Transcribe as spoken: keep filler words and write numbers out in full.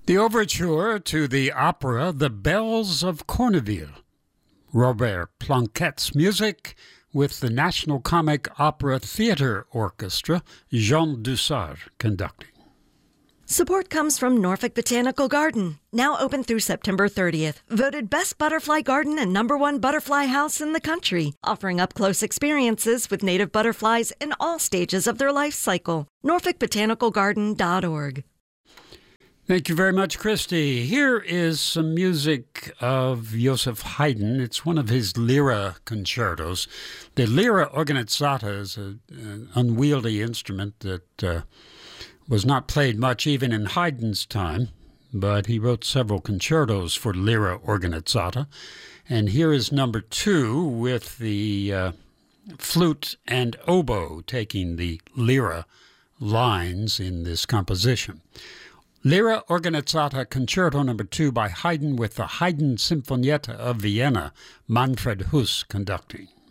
The overture to the opera The Bells of Corneville. Robert Planquette's music with the National Comic Opera Theatre Orchestra, Jean Dussart conducting. Support comes from Norfolk Botanical Garden, now open through September thirtieth. Voted best butterfly garden and number one butterfly house in the country, offering up-close experiences with native butterflies in all stages of their life cycle. norfolk botanical garden dot org. Thank you very much, Christy. Here is some music of Joseph Haydn. It's one of his Lyra concertos. The Lyra organizzata is a, an unwieldy instrument that uh, was not played much even in Haydn's time, but he wrote several concertos for Lyra organizzata. And here is number two with the uh, flute and oboe taking the Lyra lines in this composition. Lyra Organizzata Concerto Number Two by Haydn with the Haydn Sinfonietta of Vienna, Manfred Huss conducting.